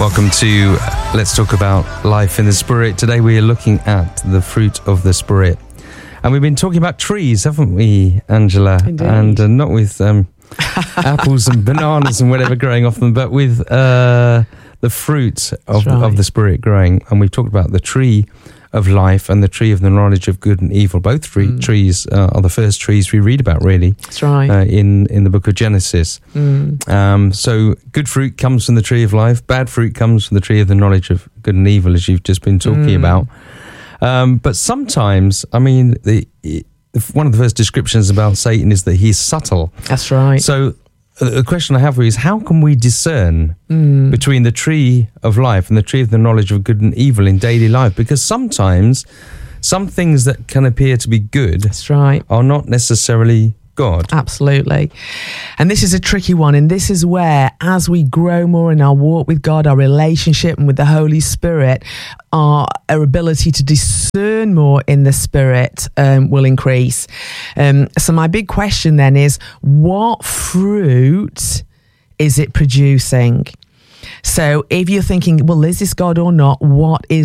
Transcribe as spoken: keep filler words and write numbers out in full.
Welcome to Let's Talk About Life in the Spirit. Today we are looking at the fruit of the Spirit. And we've been talking about trees, haven't we, Angela? Indeed. And uh, not with um, apples and bananas and whatever growing off them, but with uh, the fruit of, right. of the Spirit growing. And we've talked about the tree of life and the tree of the knowledge of good and evil. Both tree, mm. trees uh, are the first trees we read about, really. That's right. Uh, in, in the book of Genesis. Mm. Um, so good fruit comes from the tree of life. Bad fruit comes from the tree of the knowledge of good and evil, as you've just been talking mm. about. Um, but sometimes, I mean, the, the one of the first descriptions about Satan is that he's subtle. That's right. So the question I have for you is, how can we discern mm. between the tree of life and the tree of the knowledge of good and evil in daily life? Because sometimes some things that can appear to be good That's right. are not necessarily God. Absolutely. And this is a tricky one. And this is where, as we grow more in our walk with God, our relationship and with the Holy Spirit, our, our ability to discern more in the Spirit um, will increase. Um, so my big question then is, what fruit is it producing? So if you're thinking, well, is this God or not? What is